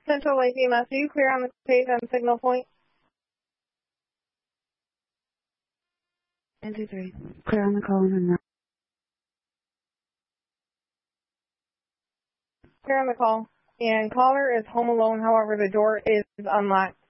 Central Lake EMS, are you clear on the page on signal point? 923. Clear on the call and run. Clear on the call. And caller is home alone, however, the door is unlocked.